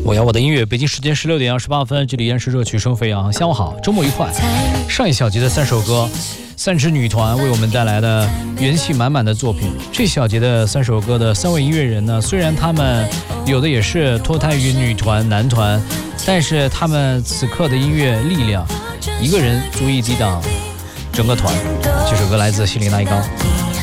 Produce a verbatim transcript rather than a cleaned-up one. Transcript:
我要我的音乐，北京时间十六点二十八分，这里依然是热曲声飞扬。下午好，周末愉快。上一小节的三首歌，三支女团为我们带来的元气满满的作品。这小节的三首歌的三位音乐人呢，虽然他们有的也是脱胎于女团、男团，但是他们此刻的音乐力量，一个人足以抵挡整个团。这首歌来自希林娜一刚。